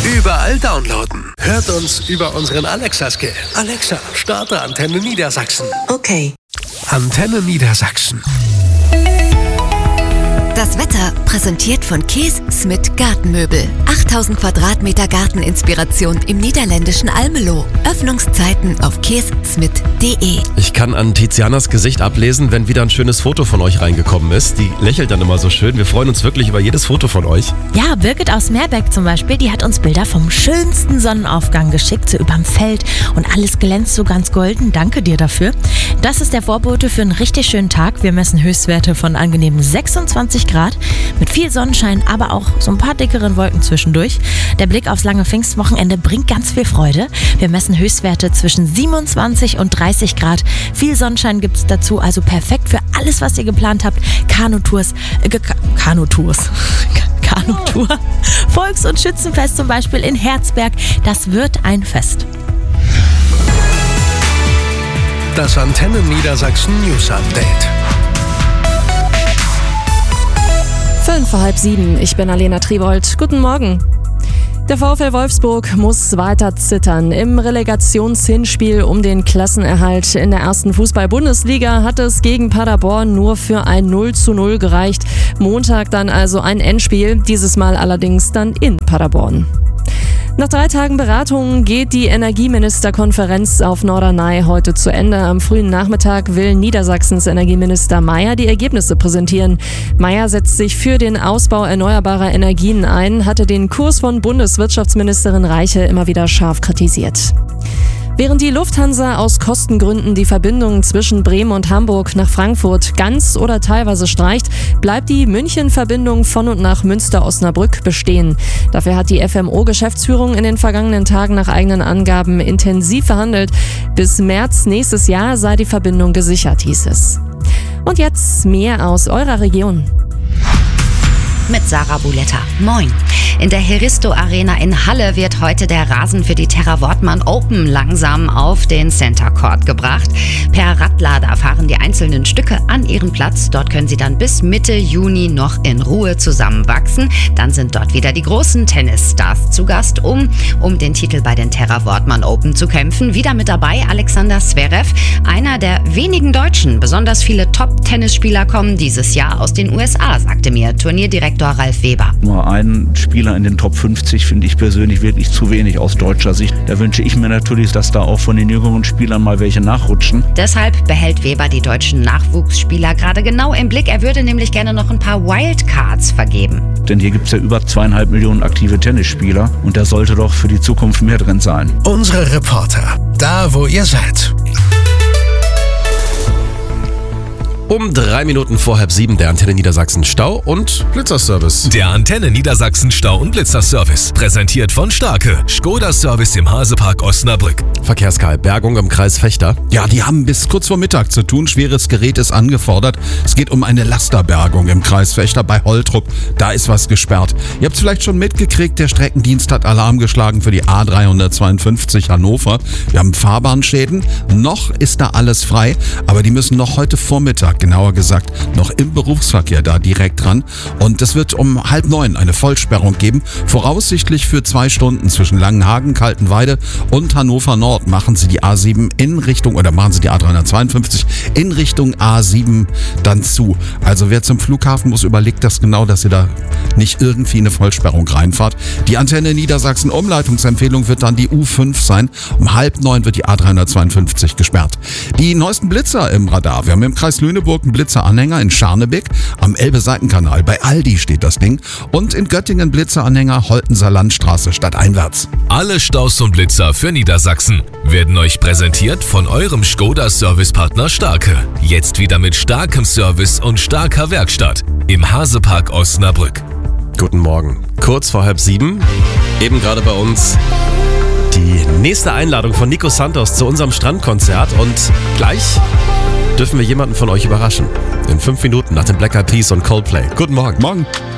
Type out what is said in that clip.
überall downloaden. Hört uns über unseren Alexa-Skill. Alexa, starte Antenne Niedersachsen. Okay. Antenne Niedersachsen. Das Wetter präsentiert von Kees Smit Gartenmöbel. 8000 Quadratmeter Garteninspiration im niederländischen Almelo. Öffnungszeiten auf keessmit.de. Ich kann an Tizianas Gesicht ablesen, wenn wieder ein schönes Foto von euch reingekommen ist. Die lächelt dann immer so schön. Wir freuen uns wirklich über jedes Foto von euch. Ja, Birgit aus Meerbeck zum Beispiel, die hat uns Bilder vom schönsten Sonnenaufgang geschickt, so überm Feld und alles glänzt so ganz golden. Danke dir dafür. Das ist der Vorbote für einen richtig schönen Tag. Wir messen Höchstwerte von angenehmen 26 Grad mit viel Sonnenschein, aber auch so ein paar dickeren Wolken zwischendurch. Der Blick aufs lange Pfingstwochenende bringt ganz viel Freude. Wir messen Höchstwerte zwischen 27 und 30 Grad. Viel Sonnenschein gibt es dazu, also perfekt für alles, was ihr geplant habt. Kanutour, Volks- und Schützenfest zum Beispiel in Herzberg. Das wird ein Fest. Das Antenne Niedersachsen News Update. 6:05. Ich bin Alena Tribold. Guten Morgen. Der VfL Wolfsburg muss weiter zittern. Im Relegationshinspiel um den Klassenerhalt in der ersten Fußball-Bundesliga hat es gegen Paderborn nur für ein 0:0 gereicht. Montag dann also ein Endspiel, dieses Mal allerdings dann in Paderborn. Nach 3 Tagen Beratungen geht die Energieministerkonferenz auf Norderney heute zu Ende. Am frühen Nachmittag will Niedersachsens Energieminister Mayer die Ergebnisse präsentieren. Mayer setzt sich für den Ausbau erneuerbarer Energien ein, hatte den Kurs von Bundeswirtschaftsministerin Reiche immer wieder scharf kritisiert. Während die Lufthansa aus Kostengründen die Verbindungen zwischen Bremen und Hamburg nach Frankfurt ganz oder teilweise streicht, bleibt die München-Verbindung von und nach Münster-Osnabrück bestehen. Dafür hat die FMO-Geschäftsführung in den vergangenen Tagen nach eigenen Angaben intensiv verhandelt. Bis März nächstes Jahr sei die Verbindung gesichert, hieß es. Und jetzt mehr aus eurer Region. Mit Sarah Buletta. Moin. In der Heristo Arena in Halle wird heute der Rasen für die Terra Wortmann Open langsam auf den Center Court gebracht. Per Radlader fahren die einzelnen Stücke an ihren Platz. Dort können sie dann bis Mitte Juni noch in Ruhe zusammenwachsen. Dann sind dort wieder die großen Tennisstars zu Gast, um den Titel bei den Terra Wortmann Open zu kämpfen. Wieder mit dabei Alexander Zverev, einer der wenigen Deutschen. Besonders viele Top-Tennisspieler kommen dieses Jahr aus den USA, sagte mir Turnierdirektor Ralf Weber. Nur einen Spieler in den Top 50 finde ich persönlich wirklich zu wenig aus deutscher Sicht. Da wünsche ich mir natürlich, dass da auch von den jüngeren Spielern mal welche nachrutschen. Deshalb behält Weber die deutschen Nachwuchsspieler gerade genau im Blick. Er würde nämlich gerne noch ein paar Wildcards vergeben. Denn hier gibt es ja über 2,5 Millionen aktive Tennisspieler und da sollte doch für die Zukunft mehr drin sein. Unsere Reporter, da wo ihr seid. Um 3 Minuten vor 6:30 der Antenne Niedersachsen Stau- und Blitzerservice. Der Antenne Niedersachsen Stau- und Blitzerservice. Präsentiert von Starke. Skoda-Service im Hasepark Osnabrück. Verkehrskahl, Bergung im Kreis Vechta. Ja, die haben bis kurz vor Mittag zu tun. Schweres Gerät ist angefordert. Es geht um eine Lasterbergung im Kreis Vechta bei Holtrup. Da ist was gesperrt. Ihr habt es vielleicht schon mitgekriegt, der Streckendienst hat Alarm geschlagen für die A352 Hannover. Wir haben Fahrbahnschäden. Noch ist da alles frei, aber die müssen noch heute Vormittag, genauer gesagt, noch im Berufsverkehr da direkt dran. Und es wird um 8:30 eine Vollsperrung geben. Voraussichtlich für 2 Stunden zwischen Langenhagen, Kaltenweide und Hannover Nord machen sie die A7 machen sie die A352 in Richtung A7 dann zu. Also wer zum Flughafen muss, überlegt das genau, dass ihr da nicht irgendwie eine Vollsperrung reinfahrt. Die Antenne Niedersachsen Umleitungsempfehlung wird dann die U5 sein. Um 8:30 wird die A352 gesperrt. Die neuesten Blitzer im Radar. Wir haben im Kreis Lüneburg einen Blitzeranhänger in Scharnebeck, am Elbe-Seitenkanal. Bei Aldi steht das Ding. Und in Göttingen Blitzeranhänger Holtenser Landstraße stadteinwärts. Alle Staus und Blitzer für Niedersachsen werden euch präsentiert von eurem Skoda-Servicepartner Starke. Jetzt wieder mit starkem Service und starker Werkstatt im Hasepark Osnabrück. Guten Morgen. Kurz vor 6:30, eben gerade bei uns die nächste Einladung von Nico Santos zu unserem Strandkonzert. Und gleich dürfen wir jemanden von euch überraschen. In 5 Minuten nach dem Black Eyed Peas und Coldplay. Guten Morgen. Morgen.